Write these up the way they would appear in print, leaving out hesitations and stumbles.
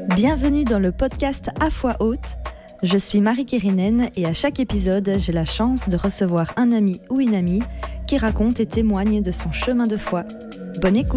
Bienvenue dans le podcast À Foi Haute. Je suis Marie Kérinen et à chaque épisode, j'ai la chance de recevoir un ami ou une amie qui raconte et témoigne de son chemin de foi. Bonne écoute!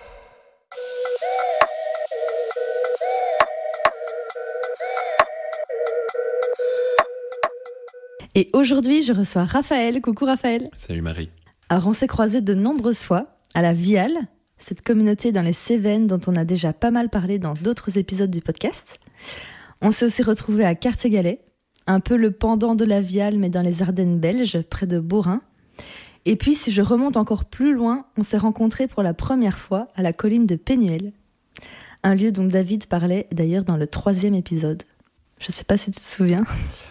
Et aujourd'hui, je reçois Raphaël. Coucou Raphaël. Salut Marie. Alors, on s'est croisés de nombreuses fois à la Viale, cette communauté dans les Cévennes dont on a déjà pas mal parlé dans d'autres épisodes du podcast. On s'est aussi retrouvés à Cartegalais, un peu le pendant de la Viale, mais dans les Ardennes belges, près de Beaurain. Et puis, si je remonte encore plus loin, on s'est rencontrés pour la première fois à la colline de Pénuel, un lieu dont David parlait d'ailleurs dans le 3e épisode. Je sais pas si tu te souviens.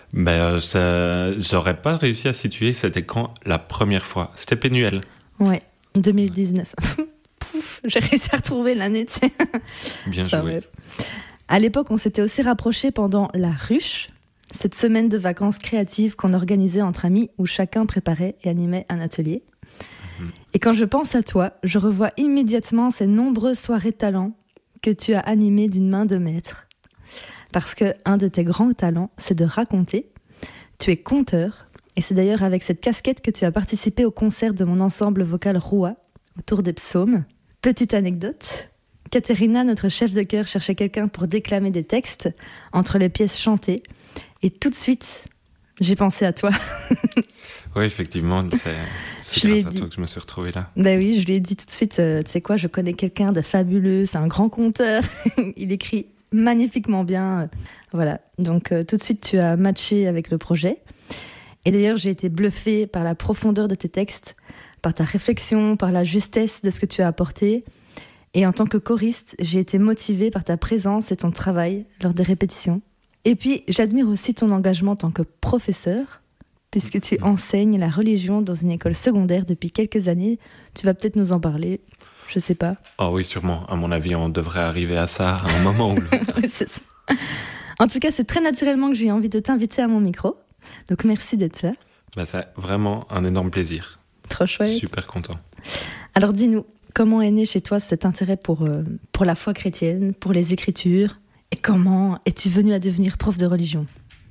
J'aurais pas réussi à situer c'était quand la première fois. C'était Pénuel. Ouais, 2019. Pouf, j'ai réussi à retrouver l'année, tu sais. Bien joué. À l'époque, on s'était aussi rapprochés pendant la ruche, cette semaine de vacances créatives qu'on organisait entre amis où chacun préparait et animait un atelier. Et quand je pense à toi, je revois immédiatement ces nombreuses soirées talents que tu as animées d'une main de maître. Parce qu'un de tes grands talents, c'est de raconter. Tu es conteur, et c'est d'ailleurs avec cette casquette que tu as participé au concert de mon ensemble vocal Roua, autour des psaumes. Petite anecdote, Katerina, notre chef de chœur, cherchait quelqu'un pour déclamer des textes entre les pièces chantées, et tout de suite, j'ai pensé à toi. Oui, effectivement, c'est grâce à toi que je me suis retrouvée là. Ben oui, je lui ai dit tout de suite, tu sais quoi, je connais quelqu'un de fabuleux, c'est un grand conteur, il écrit magnifiquement bien. Voilà, donc tout de suite tu as matché avec le projet. Et d'ailleurs j'ai été bluffée par la profondeur de tes textes, par ta réflexion, par la justesse de ce que tu as apporté. Et en tant que choriste, j'ai été motivée par ta présence et ton travail lors des répétitions. Et puis j'admire aussi ton engagement en tant que professeur, puisque tu enseignes la religion dans une école secondaire depuis quelques années. Tu vas peut-être nous en parler. Je sais pas. Oh oui, sûrement. À mon avis, on devrait arriver à ça à un moment ou l'autre. Oui, c'est ça. En tout cas, c'est très naturellement que j'ai envie de t'inviter à mon micro. Donc, merci d'être là. C'est vraiment un énorme plaisir. Trop chouette. Super content. Alors, dis-nous, comment est né chez toi cet intérêt pour la foi chrétienne, pour les Écritures, et comment es-tu venu à devenir prof de religion?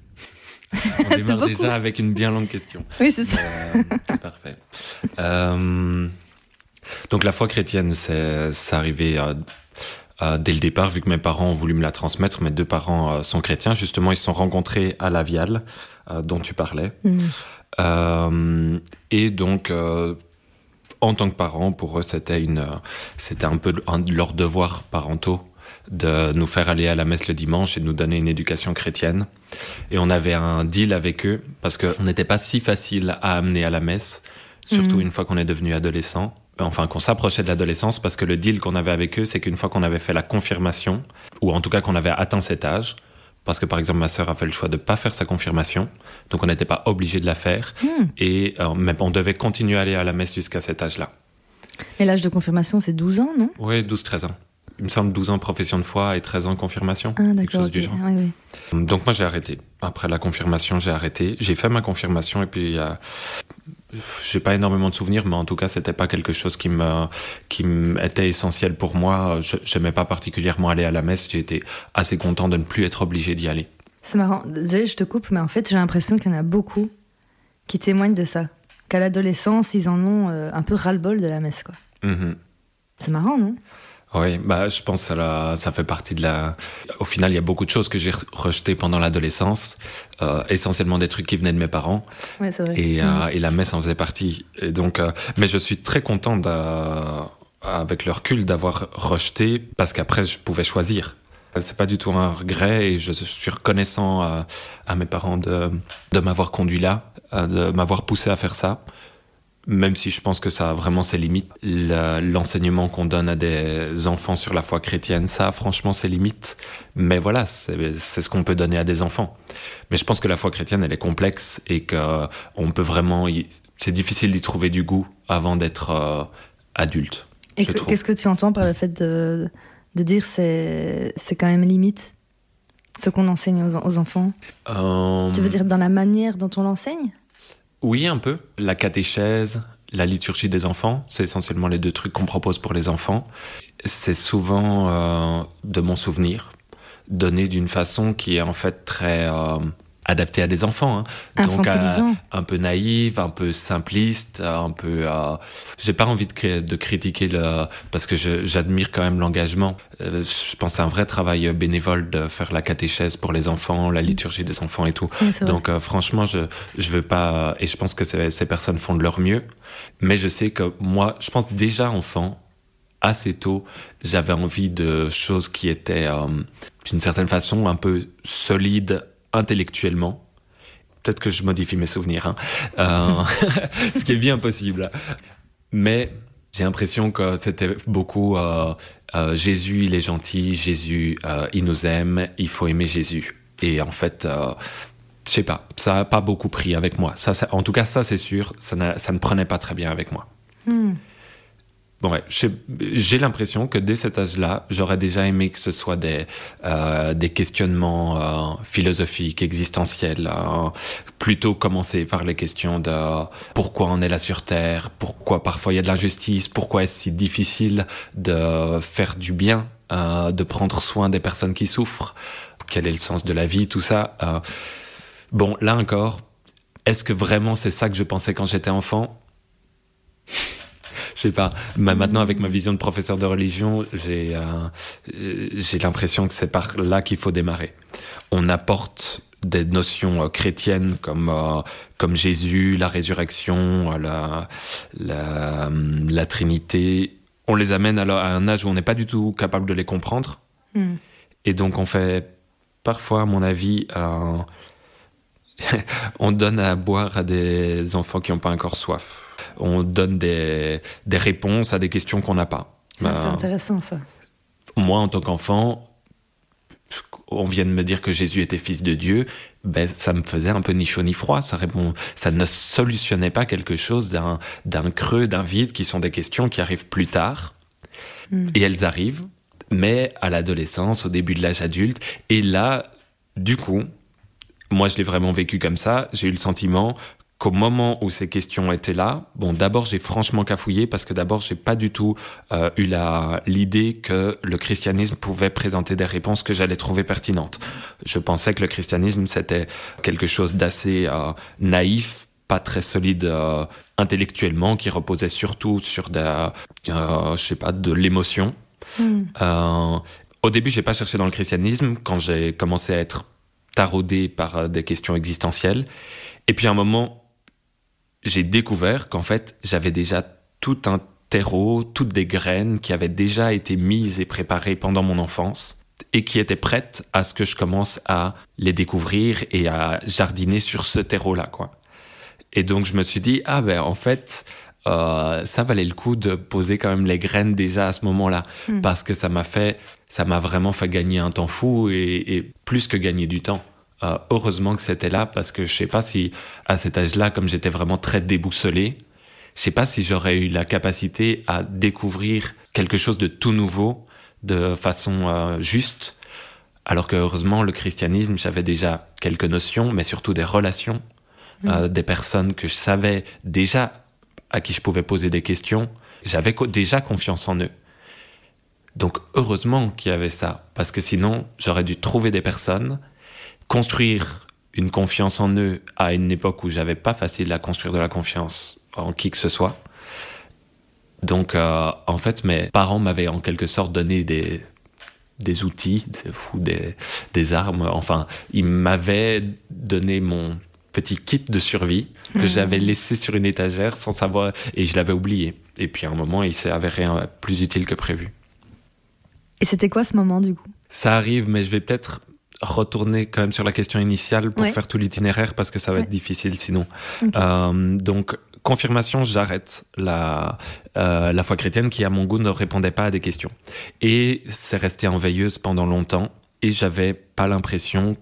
On démarre déjà avec une bien longue question. Oui, c'est ça. C'est parfait. Donc la foi chrétienne, c'est arrivé dès le départ, vu que mes parents ont voulu me la transmettre. Mes deux parents sont chrétiens. Justement, ils se sont rencontrés à la Viale, dont tu parlais. Et donc, en tant que parents, pour eux, c'était un peu leur devoir parentaux de nous faire aller à la messe le dimanche et de nous donner une éducation chrétienne. Et on avait un deal avec eux, parce qu'on n'était pas si facile à amener à la messe, surtout une fois qu'on est devenu adolescent. Enfin, qu'on s'approchait de l'adolescence, parce que le deal qu'on avait avec eux, c'est qu'une fois qu'on avait fait la confirmation, ou en tout cas qu'on avait atteint cet âge, parce que par exemple ma sœur a fait le choix de ne pas faire sa confirmation, donc on n'était pas obligé de la faire, et mais on devait continuer à aller à la messe jusqu'à cet âge-là. Mais l'âge de confirmation, c'est 12 ans, non? Oui, 12-13 ans. Il me semble 12 ans profession de foi et 13 ans confirmation, quelque chose du genre. Oui. Donc moi j'ai arrêté. Après la confirmation, j'ai arrêté. J'ai fait ma confirmation et puis j'ai pas énormément de souvenirs, mais en tout cas c'était pas quelque chose qui était essentiel pour moi. J'aimais pas particulièrement aller à la messe. J'ai été assez content de ne plus être obligé d'y aller. C'est marrant. Désolée, je te coupe, mais en fait j'ai l'impression qu'il y en a beaucoup qui témoignent de ça. Qu'à l'adolescence, ils en ont un peu ras-le-bol de la messe, quoi. C'est marrant, non? Oui, je pense que ça fait partie de la... Au final, il y a beaucoup de choses que j'ai rejetées pendant l'adolescence, essentiellement des trucs qui venaient de mes parents. Ouais, c'est vrai. Et la messe en faisait partie. Et donc, mais je suis très content, avec le recul, d'avoir rejeté, parce qu'après, je pouvais choisir. C'est pas du tout un regret, et je suis reconnaissant à mes parents de m'avoir conduit là, de m'avoir poussé à faire ça. Même si je pense que ça a vraiment ses limites. L'enseignement qu'on donne à des enfants sur la foi chrétienne, ça a franchement ses limites. Mais voilà, c'est ce qu'on peut donner à des enfants. Mais je pense que la foi chrétienne, elle est complexe et qu'on peut vraiment... C'est difficile d'y trouver du goût avant d'être adulte. Et qu'est-ce que tu entends par le fait de dire c'est quand même limite, ce qu'on enseigne aux enfants? Tu veux dire dans la manière dont on l'enseigne? Oui, un peu. La catéchèse, la liturgie des enfants, c'est essentiellement les deux trucs qu'on propose pour les enfants. C'est souvent, de mon souvenir, donné d'une façon qui est en fait très adaptée à des enfants. Hein. Donc un peu naïve, un peu simpliste, un peu... j'ai pas envie de critiquer parce que j'admire quand même l'engagement. Je pense que c'est un vrai travail bénévole de faire la catéchèse pour les enfants, la liturgie des enfants et tout. Oui, donc franchement, je veux pas... Et je pense que ces personnes font de leur mieux. Mais je sais que moi, je pense déjà enfant, assez tôt, j'avais envie de choses qui étaient, d'une certaine façon, un peu solides intellectuellement. Peut-être que je modifie mes souvenirs, hein. Ce qui est bien possible. Mais j'ai l'impression que c'était beaucoup Jésus, il est gentil, Jésus, il nous aime, il faut aimer Jésus. Et en fait, je sais pas, ça n'a pas beaucoup pris avec moi. En tout cas, ça c'est sûr, ça ne prenait pas très bien avec moi. Bon, ouais, j'ai l'impression que dès cet âge-là, j'aurais déjà aimé que ce soit des questionnements philosophiques, existentiels, plutôt commencer par les questions de pourquoi on est là sur Terre, pourquoi parfois il y a de l'injustice, pourquoi est-ce si difficile de faire du bien, de prendre soin des personnes qui souffrent, quel est le sens de la vie, tout ça. Bon, là encore, est-ce que vraiment c'est ça que je pensais quand j'étais enfant ? Je sais pas. Maintenant, avec ma vision de professeur de religion, j'ai l'impression que c'est par là qu'il faut démarrer. On apporte des notions chrétiennes comme Jésus, la résurrection, la Trinité. On les amène à un âge où on n'est pas du tout capable de les comprendre. Et donc, on fait parfois, à mon avis, on donne à boire à des enfants qui n'ont pas encore soif. On donne des réponses à des questions qu'on n'a pas. C'est intéressant, ça. Moi, en tant qu'enfant, on vient de me dire que Jésus était fils de Dieu, ça me faisait un peu ni chaud ni froid. Ça ne solutionnait pas quelque chose d'un creux, d'un vide, qui sont des questions qui arrivent plus tard. Et elles arrivent, mais à l'adolescence, au début de l'âge adulte. Et là, du coup, moi, je l'ai vraiment vécu comme ça. J'ai eu le sentiment qu'au moment où ces questions étaient là, d'abord, j'ai franchement cafouillé parce que d'abord, j'ai pas du tout eu l'idée que le christianisme pouvait présenter des réponses que j'allais trouver pertinentes. Je pensais que le christianisme, c'était quelque chose d'assez naïf, pas très solide intellectuellement, qui reposait surtout sur de l'émotion. Au début, j'ai pas cherché dans le christianisme quand j'ai commencé à être taraudé par des questions existentielles. Et puis à un moment, j'ai découvert qu'en fait, j'avais déjà tout un terreau, toutes des graines qui avaient déjà été mises et préparées pendant mon enfance et qui étaient prêtes à ce que je commence à les découvrir et à jardiner sur ce terreau-là, quoi. Et donc, je me suis dit, en fait, ça valait le coup de poser quand même les graines déjà à ce moment-là, parce que ça m'a vraiment fait gagner un temps fou et plus que gagner du temps. Heureusement que c'était là, parce que je sais pas si à cet âge-là, comme j'étais vraiment très déboussolé, je sais pas si j'aurais eu la capacité à découvrir quelque chose de tout nouveau de façon juste, alors que heureusement le christianisme, j'avais déjà quelques notions, mais surtout des relations, des personnes que je savais déjà, à qui je pouvais poser des questions. J'avais déjà confiance en eux. Donc heureusement qu'il y avait ça, parce que sinon j'aurais dû trouver des personnes, construire une confiance en eux à une époque où j'avais pas facile à construire de la confiance en qui que ce soit. Donc en fait, mes parents m'avaient en quelque sorte donné des outils, des armes. Enfin, ils m'avaient donné mon petit kit de survie que j'avais laissé sur une étagère sans savoir, et je l'avais oublié. Et puis à un moment, il s'est avéré plus utile que prévu. Et c'était quoi ce moment du coup ? Ça arrive, mais je vais peut-être retourner quand même sur la question initiale pour faire tout l'itinéraire, parce que ça va être difficile sinon. Okay. Donc, confirmation, j'arrête la foi chrétienne qui, à mon goût, ne répondait pas à des questions. Et c'est resté en veilleuse pendant longtemps, et j'avais pas l'impression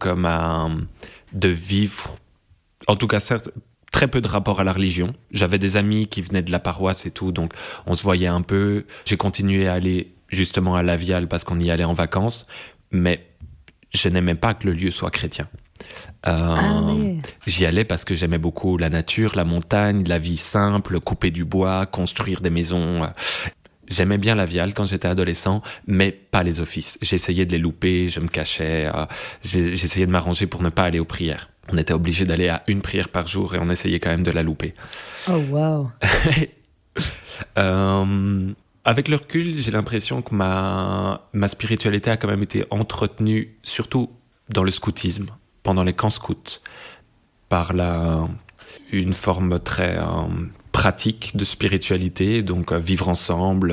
de vivre, en tout cas certes, très peu de rapport à la religion. J'avais des amis qui venaient de la paroisse et tout, donc on se voyait un peu. J'ai continué à aller justement à La Viale parce qu'on y allait en vacances, mais je n'aimais pas que le lieu soit chrétien. J'y allais parce que j'aimais beaucoup la nature, la montagne, la vie simple, couper du bois, construire des maisons. J'aimais bien la Viale quand j'étais adolescent, mais pas les offices. J'essayais de les louper, je me cachais, j'essayais de m'arranger pour ne pas aller aux prières. On était obligé d'aller à une prière par jour et on essayait quand même de la louper. Oh, wow. Avec le recul, j'ai l'impression que ma spiritualité a quand même été entretenue, surtout dans le scoutisme, pendant les camps scouts, par une forme très pratique de spiritualité, donc vivre ensemble,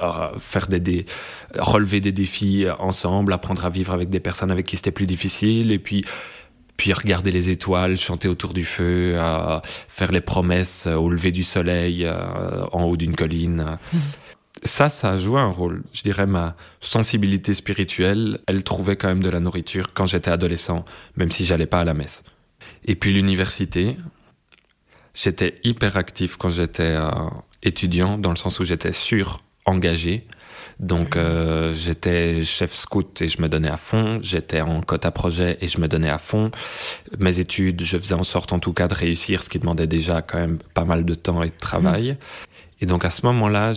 relever des défis ensemble, apprendre à vivre avec des personnes avec qui c'était plus difficile, et puis regarder les étoiles, chanter autour du feu, faire les promesses au lever du soleil en haut d'une colline. Ça a joué un rôle. Je dirais ma sensibilité spirituelle, elle trouvait quand même de la nourriture quand j'étais adolescent, même si j'allais pas à la messe. Et puis l'université, j'étais hyper actif quand j'étais étudiant, dans le sens où j'étais engagé. Donc j'étais chef scout et je me donnais à fond, j'étais en quota projet et je me donnais à fond. Mes études, je faisais en sorte en tout cas de réussir, ce qui demandait déjà quand même pas mal de temps et de travail. Et donc à ce moment-là,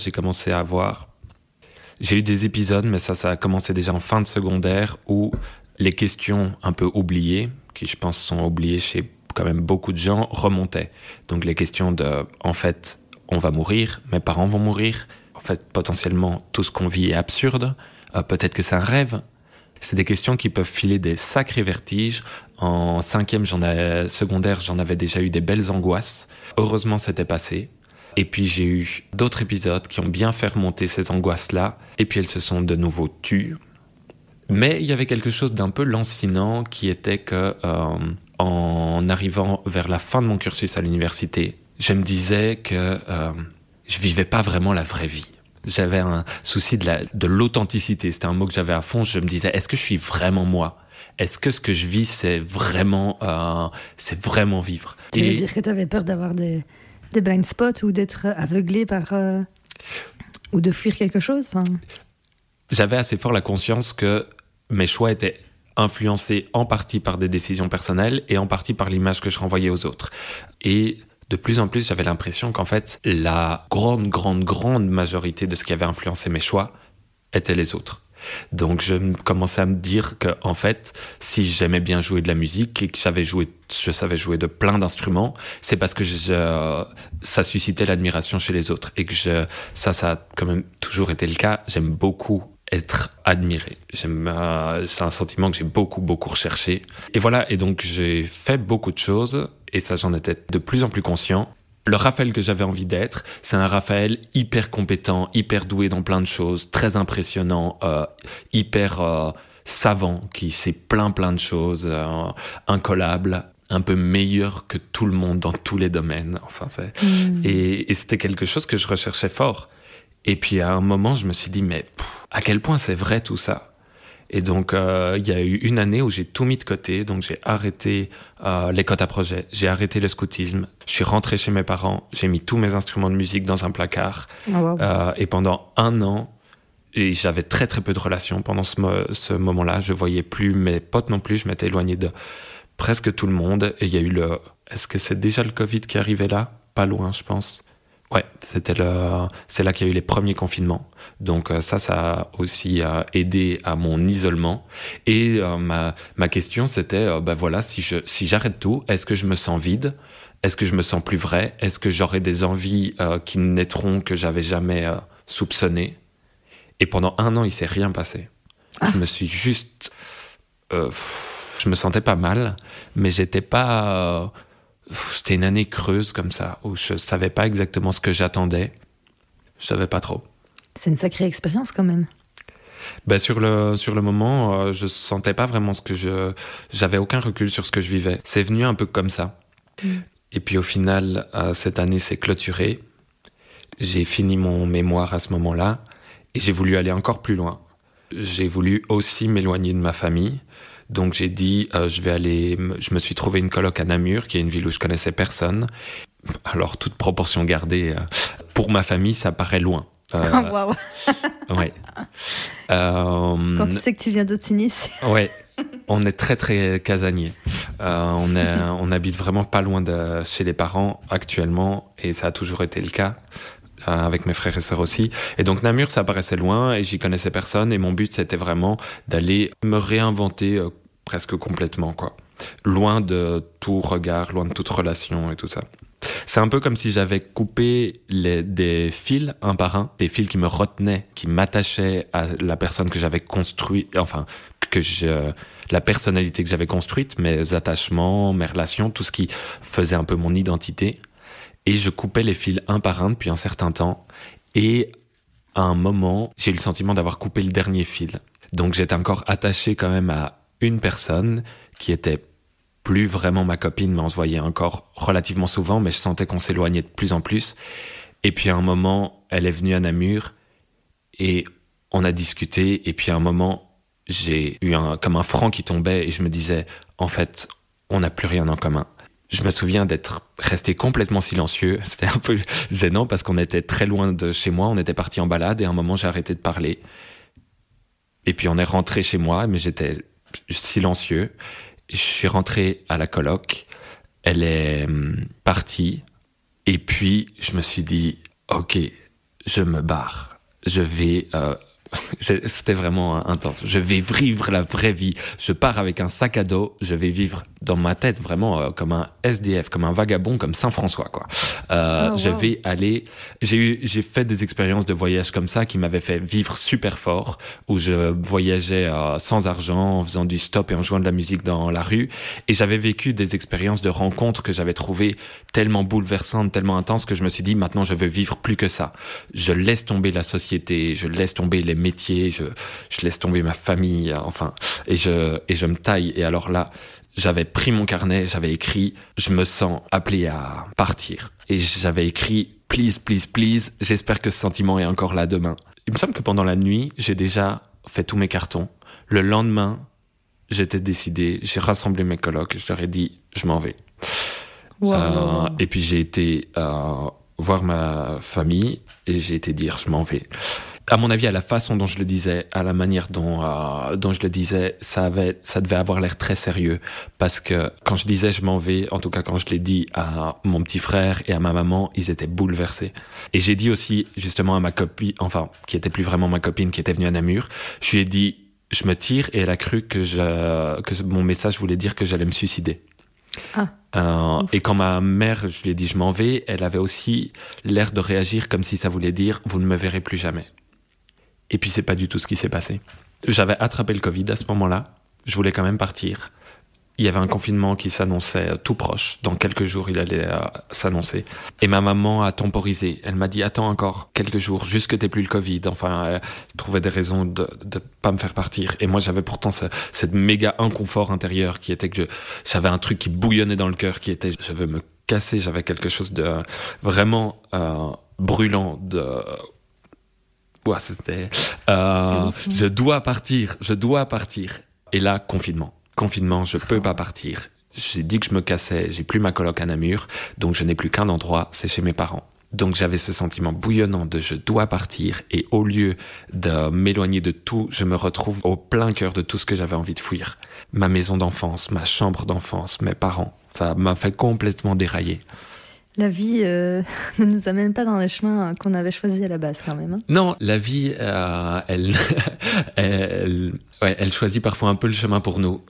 j'ai eu des épisodes, mais ça a commencé déjà en fin de secondaire, où les questions un peu oubliées, qui je pense sont oubliées chez quand même beaucoup de gens, remontaient. Donc les questions de, en fait, on va mourir, mes parents vont mourir, en fait, potentiellement, tout ce qu'on vit est absurde, peut-être que c'est un rêve. C'est des questions qui peuvent filer des sacrés vertiges. En 5e secondaire, j'en avais déjà eu des belles angoisses. Heureusement, c'était passé. Et puis j'ai eu d'autres épisodes qui ont bien fait remonter ces angoisses-là, et puis elles se sont de nouveau tues. Mais il y avait quelque chose d'un peu lancinant qui était que, en arrivant vers la fin de mon cursus à l'université, je me disais que je vivais pas vraiment la vraie vie. J'avais un souci de l'authenticité, c'était un mot que j'avais à fond. Je me disais, est-ce que je suis vraiment moi ? Est-ce que ce que je vis, c'est vraiment vivre ? Tu veux dire que tu avais peur d'avoir des blind spots ou d'être aveuglé par... ou de fuir quelque chose, enfin... J'avais assez fort la conscience que mes choix étaient influencés en partie par des décisions personnelles et en partie par l'image que je renvoyais aux autres. Et de plus en plus, j'avais l'impression qu'en fait, la grande majorité de ce qui avait influencé mes choix étaient les autres. Donc je commençais à me dire que, en fait, si j'aimais bien jouer de la musique et que je savais jouer de plein d'instruments, c'est parce que ça suscitait l'admiration chez les autres et que ça a quand même toujours été le cas. J'aime beaucoup être admiré. C'est un sentiment que j'ai beaucoup recherché. Et voilà, et donc j'ai fait beaucoup de choses et ça, j'en étais de plus en plus conscient. Le Raphaël que j'avais envie d'être, c'est un Raphaël hyper compétent, hyper doué dans plein de choses, très impressionnant, hyper savant, qui sait plein de choses, incollable, un peu meilleur que tout le monde dans tous les domaines. Enfin, et c'était quelque chose que je recherchais fort. Et puis à un moment, je me suis dit, mais à quel point c'est vrai tout ça ? Et donc, il y a eu une année où j'ai tout mis de côté. Donc, j'ai arrêté les quotas projets, j'ai arrêté le scoutisme. Je suis rentré chez mes parents, j'ai mis tous mes instruments de musique dans un placard. Oh, wow. Et pendant 1 an, et j'avais très peu de relations pendant ce moment-là. Je voyais plus mes potes non plus. Je m'étais éloigné de presque tout le monde. Et il y a eu est-ce que c'est déjà le Covid qui arrivait là ? Pas loin, je pense. Ouais, c'est là qu'il y a eu les premiers confinements. Donc ça a aussi aidé à mon isolement. Et ma question, c'était, voilà, si j'arrête tout, est-ce que je me sens vide ? Est-ce que je me sens plus vrai ? Est-ce que j'aurai des envies qui naîtront que j'avais jamais soupçonnées ? Et pendant 1 an, il s'est rien passé. Je me suis juste... je me sentais pas mal, mais j'étais pas... C'était une année creuse comme ça, où je savais pas exactement ce que j'attendais. Je savais pas trop. C'est une sacrée expérience quand même. Sur le moment, je sentais pas vraiment j'avais aucun recul sur ce que je vivais. C'est venu un peu comme ça. Et puis au final, cette année s'est clôturée. J'ai fini mon mémoire à ce moment-là et j'ai voulu aller encore plus loin. J'ai voulu aussi m'éloigner de ma famille. Donc j'ai dit, je me suis trouvé une coloc à Namur, qui est une ville où je connaissais personne. Alors, toute proportion gardée, pour ma famille, ça paraît loin. Waouh. Ouais. Quand tu sais que tu viens d'Otigny, ouais. On est très casanier. On habite vraiment pas loin de chez les parents actuellement, et ça a toujours été le cas. avec mes frères et sœurs aussi. Et donc Namur, ça paraissait loin et j'y connaissais personne. Et mon but, c'était vraiment d'aller me réinventer presque complètement, quoi. Loin de tout regard, loin de toute relation et tout ça. C'est un peu comme si j'avais coupé des fils un par un, des fils qui me retenaient, qui m'attachaient à la personne que j'avais construite, enfin, la personnalité que j'avais construite, mes attachements, mes relations, tout ce qui faisait un peu mon identité. Et je coupais les fils un par un depuis un certain temps. Et à un moment, j'ai eu le sentiment d'avoir coupé le dernier fil. Donc j'étais encore attaché quand même à une personne qui était plus vraiment ma copine, mais on se voyait encore relativement souvent, mais je sentais qu'on s'éloignait de plus en plus. Et puis à un moment, elle est venue à Namur et on a discuté. Et puis à un moment, j'ai eu comme un franc qui tombait et je me disais, en fait, on n'a plus rien en commun. Je me souviens d'être resté complètement silencieux. C'était un peu gênant parce qu'on était très loin de chez moi. On était parti en balade et à un moment, j'ai arrêté de parler. Et puis on est rentré chez moi, mais j'étais silencieux. Je suis rentré à la coloc, elle est partie, et puis je me suis dit, ok, je me barre, je vais... C'était vraiment intense. Je vais vivre la vraie vie. Je pars avec un sac à dos. Je vais vivre dans ma tête vraiment comme un SDF, comme un vagabond, comme Saint-François, quoi. Je vais aller. J'ai fait des expériences de voyage comme ça qui m'avaient fait vivre super fort, où je voyageais sans argent, en faisant du stop et en jouant de la musique dans la rue. Et j'avais vécu des expériences de rencontres que j'avais trouvées tellement bouleversantes, tellement intenses que je me suis dit maintenant je veux vivre plus que ça. Je laisse tomber la société, je laisse tomber les métier, je laisse tomber ma famille, enfin, et je me taille. Et alors là, j'avais pris mon carnet, j'avais écrit, je me sens appelé à partir. Et j'avais écrit, please, please, please, j'espère que ce sentiment est encore là demain. Il me semble que pendant la nuit, j'ai déjà fait tous mes cartons. Le lendemain, j'étais décidé, j'ai rassemblé mes colocs, je leur ai dit, je m'en vais. Wow. Et puis j'ai été voir ma famille et j'ai été dire, je m'en vais. À mon avis, à la façon dont je le disais, à la manière dont je le disais, ça devait avoir l'air très sérieux. Parce que quand je disais je m'en vais, en tout cas quand je l'ai dit à mon petit frère et à ma maman, ils étaient bouleversés. Et j'ai dit aussi justement à ma copine, enfin, qui était plus vraiment ma copine, qui était venue à Namur, je lui ai dit, je me tire, et elle a cru que mon message voulait dire que j'allais me suicider. Et quand ma mère, je lui ai dit je m'en vais, elle avait aussi l'air de réagir comme si ça voulait dire vous ne me verrez plus jamais. Et puis c'est pas du tout ce qui s'est passé. J'avais attrapé le Covid à ce moment-là, je voulais quand même partir. Il y avait un confinement qui s'annonçait tout proche, dans quelques jours il allait s'annoncer. Et ma maman a temporisé, elle m'a dit attends encore quelques jours, juste que t'aies plus le Covid. Enfin, elle trouvait des raisons de pas me faire partir. Et moi j'avais pourtant cette méga inconfort intérieur qui était que j'avais un truc qui bouillonnait dans le cœur, qui était je veux me casser, j'avais quelque chose de vraiment brûlant, ouais, c'était je dois partir. Et là, confinement, je peux pas partir. J'ai dit que je me cassais, j'ai plus ma coloc à Namur, donc je n'ai plus qu'un endroit, c'est chez mes parents. Donc j'avais ce sentiment bouillonnant de je dois partir, et au lieu de m'éloigner de tout, je me retrouve au plein cœur de tout ce que j'avais envie de fuir. Ma maison d'enfance, ma chambre d'enfance, mes parents. Ça m'a fait complètement dérailler. La vie ne nous amène pas dans les chemins qu'on avait choisis à la base quand même. Hein. Non, la vie, elle choisit parfois un peu le chemin pour nous.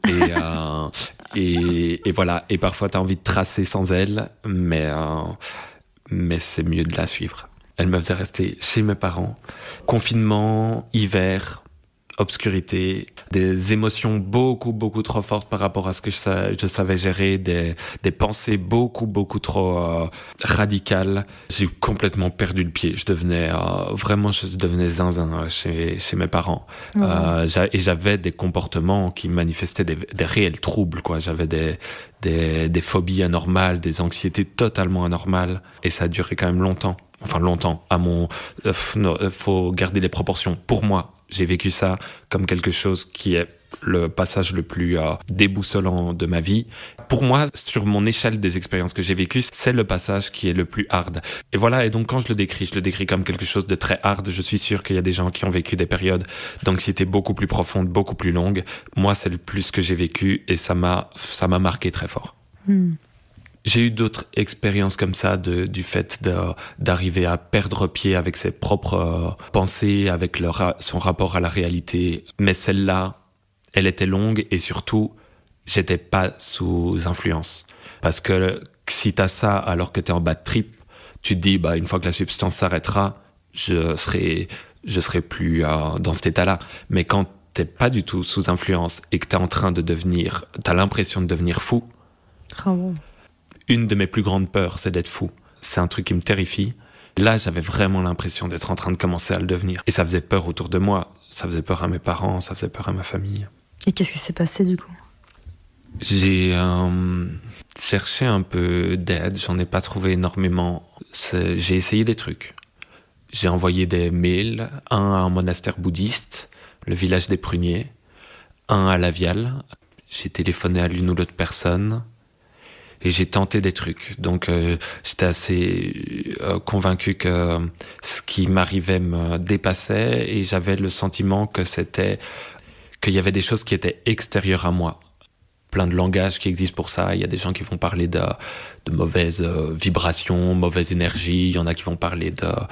Et voilà. Et parfois, t'as envie de tracer sans elle, mais c'est mieux de la suivre. Elle me faisait rester chez mes parents. Confinement, hiver, obscurité, des émotions beaucoup, beaucoup trop fortes par rapport à ce que je savais gérer, des pensées beaucoup, beaucoup trop radicales. J'ai complètement perdu le pied. Je devenais zinzin chez mes parents. Et j'avais des comportements qui manifestaient des réels troubles, quoi. J'avais des phobies anormales, des anxiétés totalement anormales. Et ça a duré quand même longtemps. Enfin, longtemps. Faut garder les proportions. Pour moi, j'ai vécu ça comme quelque chose qui est le passage le plus déboussolant de ma vie. Pour moi, sur mon échelle des expériences que j'ai vécues, c'est le passage qui est le plus hard. Et voilà, et donc quand je le décris comme quelque chose de très hard. Je suis sûr qu'il y a des gens qui ont vécu des périodes d'anxiété beaucoup plus profondes, beaucoup plus longues. Moi, c'est le plus que j'ai vécu et ça m'a marqué très fort. J'ai eu d'autres expériences comme ça du fait d'arriver à perdre pied avec ses propres pensées, avec son rapport à la réalité. Mais celle-là, elle était longue et surtout, j'étais pas sous influence. Parce que si t'as ça alors que t'es en bad trip, tu te dis, une fois que la substance s'arrêtera, je serai plus dans cet état-là. Mais quand t'es pas du tout sous influence et que t'as l'impression de devenir fou, une de mes plus grandes peurs, c'est d'être fou. C'est un truc qui me terrifie. Là, j'avais vraiment l'impression d'être en train de commencer à le devenir. Et ça faisait peur autour de moi. Ça faisait peur à mes parents, ça faisait peur à ma famille. Et qu'est-ce qui s'est passé du coup ? J'ai cherché un peu d'aide, j'en ai pas trouvé énormément. J'ai essayé des trucs. J'ai envoyé des mails, un à un monastère bouddhiste, le village des Pruniers, un à La Viale. J'ai téléphoné à l'une ou l'autre personne et j'ai tenté des trucs. Donc j'étais assez convaincu que ce qui m'arrivait me dépassait et j'avais le sentiment qu'il y avait des choses qui étaient extérieures à moi. Plein de langages qui existent pour ça. Il y a des gens qui vont parler de mauvaises vibrations, mauvaise énergie. Il y en a qui vont parler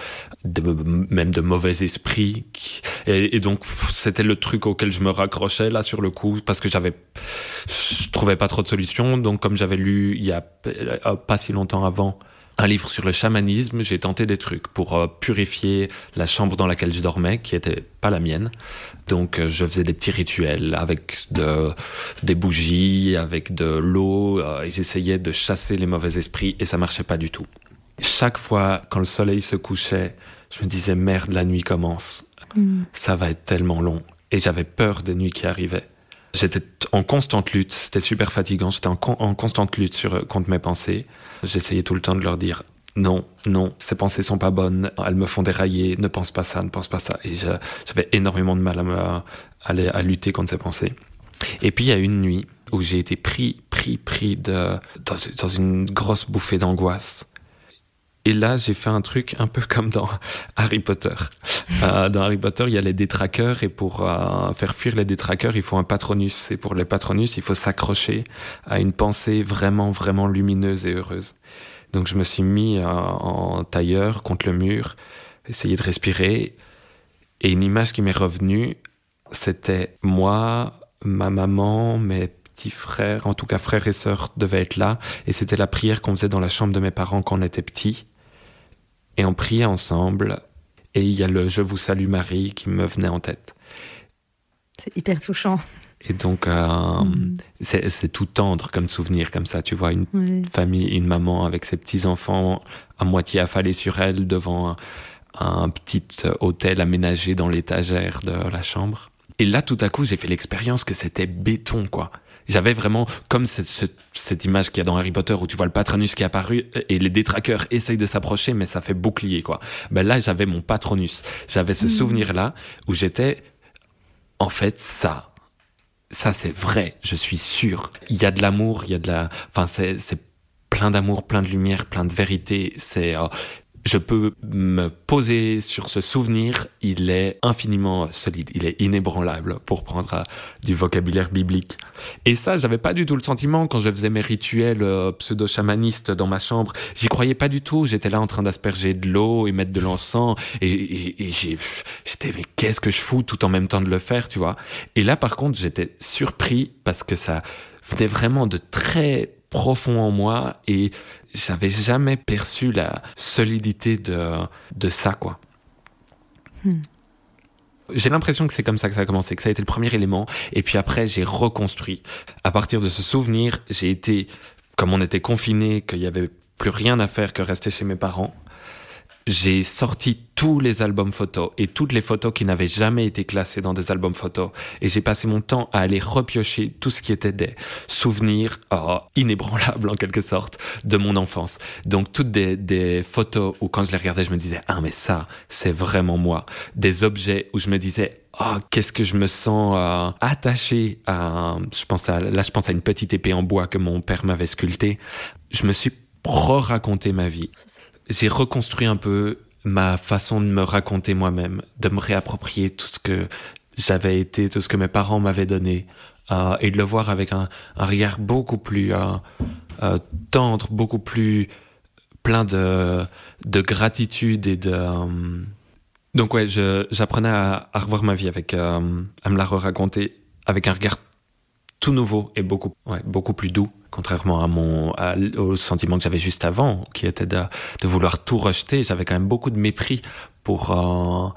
même de mauvais esprits. Et donc, c'était le truc auquel je me raccrochais là sur le coup parce que je trouvais pas trop de solutions. Donc, comme j'avais lu il y a pas si longtemps avant un livre sur le chamanisme, j'ai tenté des trucs pour purifier la chambre dans laquelle je dormais, qui était pas la mienne. Donc je faisais des petits rituels avec des bougies, avec de l'eau, et j'essayais de chasser les mauvais esprits, et ça marchait pas du tout. Chaque fois, quand le soleil se couchait, je me disais, merde, la nuit commence. Ça va être tellement long. Et j'avais peur des nuits qui arrivaient. J'étais en constante lutte, c'était super fatigant, j'étais en constante lutte contre mes pensées. J'essayais tout le temps de leur dire non, ces pensées sont pas bonnes, elles me font dérailler, ne pense pas ça. Et j'avais énormément de mal à lutter contre ces pensées. Et puis il y a une nuit où j'ai été pris dans une grosse bouffée d'angoisse. Et là, j'ai fait un truc un peu comme dans Harry Potter. Dans Harry Potter, il y a les détraqueurs et pour faire fuir les détraqueurs, il faut un patronus. Et pour les patronus, il faut s'accrocher à une pensée vraiment, vraiment lumineuse et heureuse. Donc, je me suis mis en tailleur contre le mur, essayer de respirer. Et une image qui m'est revenue, c'était moi, ma maman, mes petits frères, en tout cas frères et sœurs devaient être là. Et c'était la prière qu'on faisait dans la chambre de mes parents quand on était petits. Et on priait ensemble, et il y a le « Je vous salue Marie » qui me venait en tête. C'est hyper touchant. Et donc, c'est tout tendre comme souvenir, comme ça, tu vois, une famille, une maman avec ses petits-enfants à moitié affalés sur elle devant un petit hôtel aménagé dans l'étagère de la chambre. Et là, tout à coup, j'ai fait l'expérience que c'était béton, quoi. J'avais vraiment, comme cette image qu'il y a dans Harry Potter où tu vois le patronus qui est apparu et les détraqueurs essayent de s'approcher, mais ça fait bouclier, quoi. Ben là, j'avais mon patronus. J'avais ce souvenir-là où j'étais, en fait, ça c'est vrai, je suis sûr. Il y a de l'amour, c'est plein d'amour, plein de lumière, plein de vérité. Je peux me poser sur ce souvenir, il est infiniment solide, il est inébranlable, pour prendre du vocabulaire biblique. Et ça, j'avais pas du tout le sentiment quand je faisais mes rituels pseudo-chamanistes dans ma chambre. J'y croyais pas du tout, j'étais là en train d'asperger de l'eau et mettre de l'encens, et j'étais, mais qu'est-ce que je fous tout en même temps de le faire, tu vois. Et là, par contre, j'étais surpris parce que ça venait vraiment de très profond en moi et j'avais jamais perçu la solidité de ça, quoi. J'ai l'impression que c'est comme ça que ça a commencé, que ça a été le premier élément, et puis après j'ai reconstruit. À partir de ce souvenir, j'ai été, comme on était confinés, qu'il y avait plus rien à faire que rester chez mes parents, j'ai sorti tous les albums photos et toutes les photos qui n'avaient jamais été classées dans des albums photos. Et j'ai passé mon temps à aller repiocher tout ce qui était des souvenirs inébranlables en quelque sorte de mon enfance. Donc toutes des photos où quand je les regardais, je me disais « Ah mais ça, c'est vraiment moi ». Des objets où je me disais « Oh, qu'est-ce que je me sens attaché à… » Je pense à une petite épée en bois que mon père m'avait sculptée. Je me suis re-raconté ma vie. J'ai reconstruit un peu ma façon de me raconter moi-même, de me réapproprier tout ce que j'avais été, tout ce que mes parents m'avaient donné, et de le voir avec un regard beaucoup plus tendre, beaucoup plus plein de gratitude et de... Donc ouais, j'apprenais à revoir ma vie à me la re-raconter avec un regard tout nouveau et beaucoup plus doux, contrairement au sentiment que j'avais juste avant, qui était de vouloir tout rejeter. J'avais quand même beaucoup de mépris pour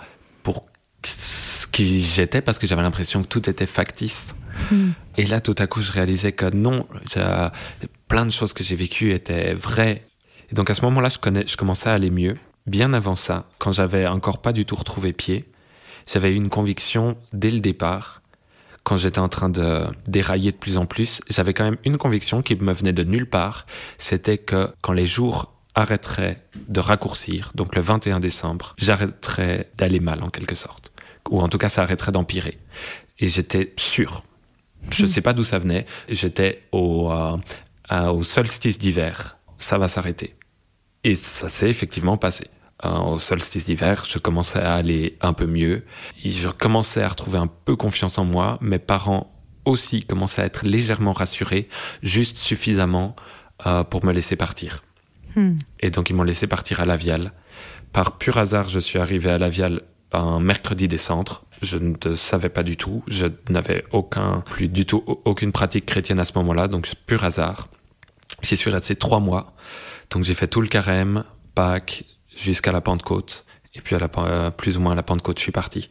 ce qui j'étais, parce que j'avais l'impression que tout était factice. Et là, tout à coup, je réalisais que non, plein de choses que j'ai vécues étaient vraies. Et donc à ce moment-là, je commençais à aller mieux. Bien avant ça, quand j'avais encore pas du tout retrouvé pied, j'avais eu une conviction dès le départ. Quand j'étais en train de dérailler de plus en plus, j'avais quand même une conviction qui me venait de nulle part. C'était que quand les jours arrêteraient de raccourcir, donc le 21 décembre, j'arrêterais d'aller mal en quelque sorte. Ou en tout cas, ça arrêterait d'empirer. Et j'étais sûr. Je sais pas d'où ça venait. J'étais au solstice d'hiver. Ça va s'arrêter. Et ça s'est effectivement passé. Au solstice d'hiver, je commençais à aller un peu mieux. Et je commençais à retrouver un peu confiance en moi. Mes parents aussi commençaient à être légèrement rassurés, juste suffisamment pour me laisser partir. Et donc, ils m'ont laissé partir à Lavial. Par pur hasard, je suis arrivé à Lavial un mercredi des Cendres. Je ne savais pas du tout. Je n'avais plus du tout aucune pratique chrétienne à ce moment-là. Donc, pur hasard. J'y suis resté 3 mois. Donc, j'ai fait tout le carême, Pâques, jusqu'à la Pentecôte. Et puis, plus ou moins à la Pentecôte, je suis parti.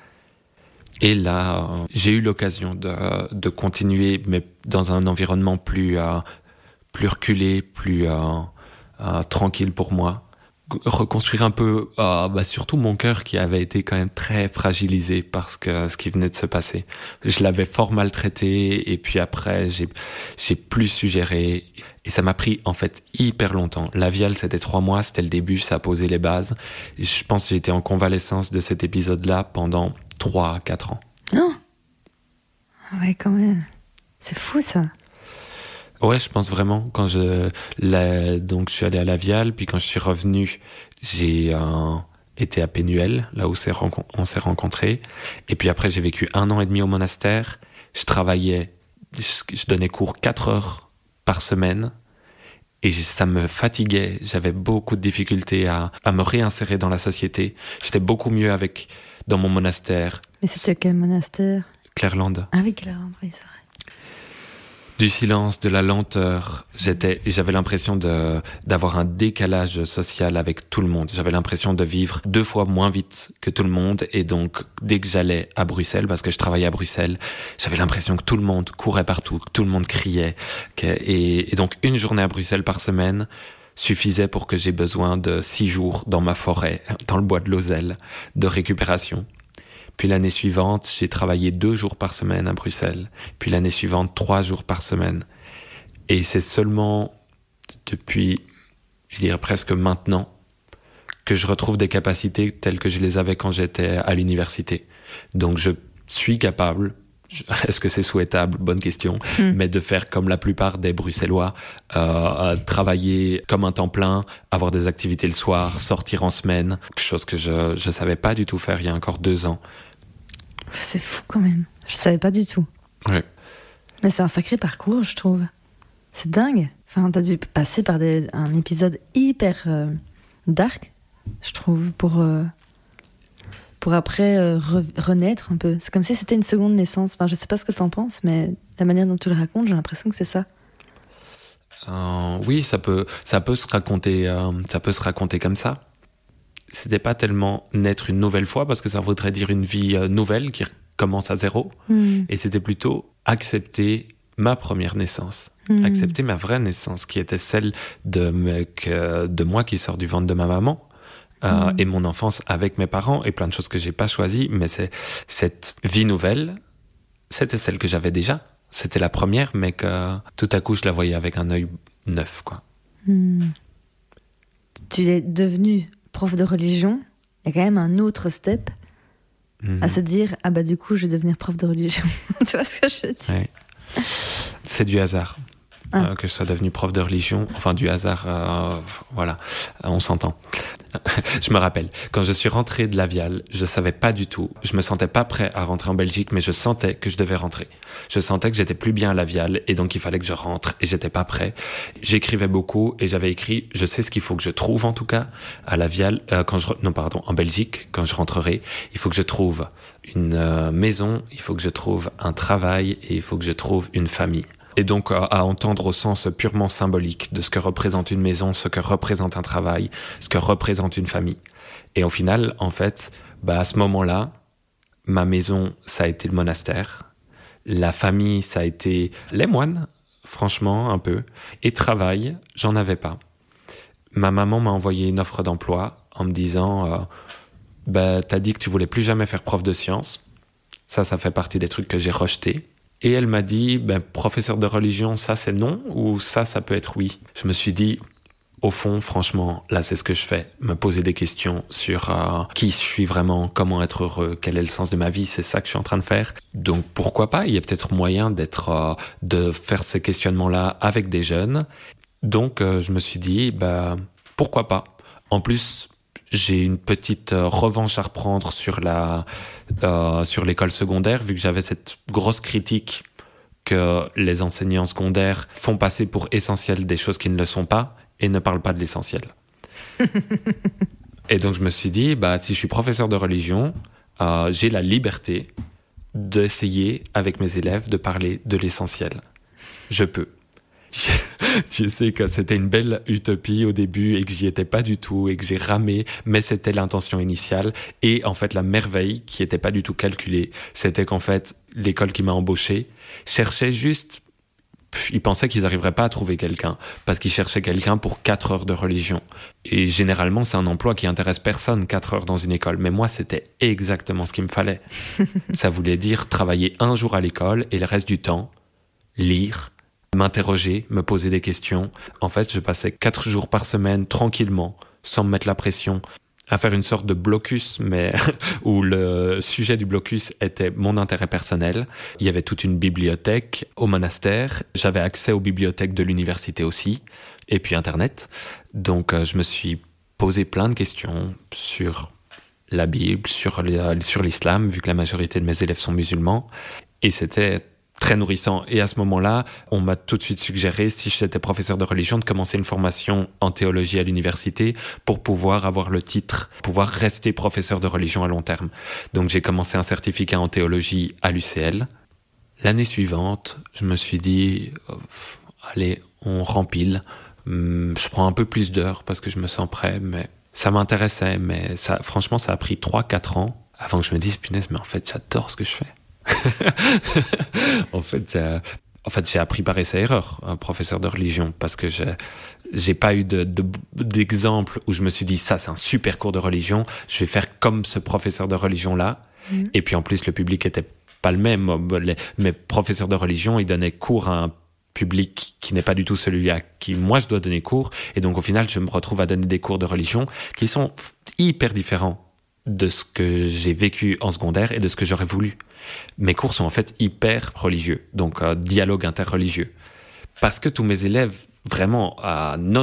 Et là, j'ai eu l'occasion de continuer, mais dans un environnement plus reculé, plus tranquille pour moi. Reconstruire un peu, surtout mon cœur qui avait été quand même très fragilisé par ce qui venait de se passer. Je l'avais fort maltraité, et puis après, j'ai plus su gérer. Et ça m'a pris, en fait, hyper longtemps. Lavial, c'était 3 mois, c'était le début, ça a posé les bases. Et je pense que j'ai été en convalescence de cet épisode-là pendant 3 à 4 ans. Non. Ouais, quand même. C'est fou, ça. Ouais, je pense vraiment. Donc, je suis allé à Lavial, puis quand je suis revenu, j'ai été à Pénuel, là où on s'est rencontrés. Et puis après, j'ai vécu 1 an et demi au monastère. Je travaillais, je donnais cours 4 heures par semaine. Et ça me fatiguait. J'avais beaucoup de difficultés à me réinsérer dans la société. J'étais beaucoup mieux dans mon monastère. Mais c'était quel monastère ? Clairlande. Ah oui, Clairlande, oui, c'est vrai. Du silence, de la lenteur. J'avais l'impression d'avoir un décalage social avec tout le monde. J'avais l'impression de vivre 2 fois moins vite que tout le monde. Et donc, dès que j'allais à Bruxelles, parce que je travaillais à Bruxelles, j'avais l'impression que tout le monde courait partout, que tout le monde criait. Et donc, 1 journée à Bruxelles par semaine suffisait pour que j'ai besoin de 6 jours dans ma forêt, dans le bois de Lozelle, de récupération. Puis l'année suivante, j'ai travaillé 2 jours par semaine à Bruxelles. Puis l'année suivante, 3 jours par semaine. Et c'est seulement depuis, je dirais presque maintenant, que je retrouve des capacités telles que je les avais quand j'étais à l'université. Donc je suis capable, est-ce que c'est souhaitable? Bonne question. Mais de faire comme la plupart des Bruxellois, travailler comme un temps plein, avoir des activités le soir, sortir en semaine, chose que je savais pas du tout faire il y a encore 2 ans. C'est fou quand même. Je savais pas du tout. Ouais. Mais c'est un sacré parcours, je trouve. C'est dingue. Enfin, t'as dû passer par un épisode hyper dark, je trouve, pour après renaître un peu. C'est comme si c'était une seconde naissance. Enfin, je sais pas ce que t'en penses, mais la manière dont tu le racontes, j'ai l'impression que c'est ça. Oui, ça peut se raconter comme ça. C'était pas tellement naître une nouvelle fois, parce que ça voudrait dire une vie nouvelle qui commence à 0. Et c'était plutôt accepter ma première naissance, accepter ma vraie naissance, qui était celle de moi qui sort du ventre de ma maman, et mon enfance avec mes parents, et plein de choses que j'ai pas choisies, mais c'est cette vie nouvelle, c'était celle que j'avais déjà. C'était la première, mais que tout à coup je la voyais avec un œil neuf, quoi. Tu es devenu prof de religion, il y a quand même un autre step à se dire, ah bah du coup je vais devenir prof de religion. Tu vois ce que je veux dire? Ouais. C'est du hasard. que je sois devenu prof de religion. Enfin, du hasard, voilà, on s'entend. Je me rappelle, quand je suis rentré de Lavial, je savais pas du tout. Je me sentais pas prêt à rentrer en Belgique, mais je sentais que je devais rentrer. Je sentais que j'étais plus bien à Lavial et donc il fallait que je rentre et j'étais pas prêt. J'écrivais beaucoup et j'avais écrit, je sais ce qu'il faut que je trouve en tout cas à Lavial, en Belgique, quand je rentrerai. Il faut que je trouve une maison, il faut que je trouve un travail et il faut que je trouve une famille. Et donc à entendre au sens purement symbolique de ce que représente une maison, ce que représente un travail, ce que représente une famille. Et au final, en fait, à ce moment-là, ma maison, ça a été le monastère. La famille, ça a été les moines, franchement, un peu. Et travail, j'en avais pas. Ma maman m'a envoyé une offre d'emploi en me disant t'as dit que tu voulais plus jamais faire prof de sciences. Ça fait partie des trucs que j'ai rejetés. Et elle m'a dit, professeur de religion, ça c'est non, ou ça peut être oui. Je me suis dit, au fond, franchement, là c'est ce que je fais, me poser des questions sur qui je suis vraiment, comment être heureux, quel est le sens de ma vie, c'est ça que je suis en train de faire. Donc pourquoi pas, il y a peut-être moyen de faire ces questionnements-là avec des jeunes. Donc je me suis dit, pourquoi pas. En plus, j'ai une petite revanche à reprendre sur l'école secondaire, vu que j'avais cette grosse critique que les enseignants secondaires font passer pour essentiel des choses qui ne le sont pas et ne parlent pas de l'essentiel. Et donc je me suis dit, si je suis professeur de religion, j'ai la liberté d'essayer avec mes élèves de parler de l'essentiel. Je peux. Tu sais que c'était une belle utopie au début et que j'y étais pas du tout et que j'ai ramé, mais c'était l'intention initiale. Et en fait, la merveille qui était pas du tout calculée, c'était qu'en fait, l'école qui m'a embauché cherchait juste... Ils pensaient qu'ils n'arriveraient pas à trouver quelqu'un parce qu'ils cherchaient quelqu'un pour 4 heures de religion. Et généralement, c'est un emploi qui intéresse personne, 4 heures dans une école. Mais moi, c'était exactement ce qu'il me fallait. Ça voulait dire travailler un jour à l'école et le reste du temps, lire, m'interroger, me poser des questions. En fait, je passais 4 jours par semaine tranquillement, sans me mettre la pression, à faire une sorte de blocus, mais où le sujet du blocus était mon intérêt personnel. Il y avait toute une bibliothèque au monastère. J'avais accès aux bibliothèques de l'université aussi, et puis Internet. Donc, je me suis posé plein de questions sur la Bible, sur l'islam, vu que la majorité de mes élèves sont musulmans. Et c'était très nourrissant. Et à ce moment-là, on m'a tout de suite suggéré, si j'étais professeur de religion, de commencer une formation en théologie à l'université pour pouvoir avoir le titre, pouvoir rester professeur de religion à long terme. Donc j'ai commencé un certificat en théologie à l'UCL. L'année suivante, je me suis dit, allez, on rempile. Je prends un peu plus d'heures parce que je me sens prêt, mais ça m'intéressait. Mais ça, franchement, ça a pris 3-4 ans avant que je me dise, punaise, mais en fait, j'adore ce que je fais. En fait, j'ai appris par essai-erreur, un professeur de religion, parce que j'ai pas eu d'exemple où je me suis dit, ça, c'est un super cours de religion, je vais faire comme ce professeur de religion-là. Et puis en plus, le public était pas le même. Mes professeurs de religion, ils donnaient cours à un public qui n'est pas du tout celui à qui moi je dois donner cours. Et donc au final, je me retrouve à donner des cours de religion qui sont hyper différents de ce que j'ai vécu en secondaire et de ce que j'aurais voulu. Mes cours sont en fait hyper religieux, donc dialogue interreligieux. Parce que tous mes élèves, vraiment à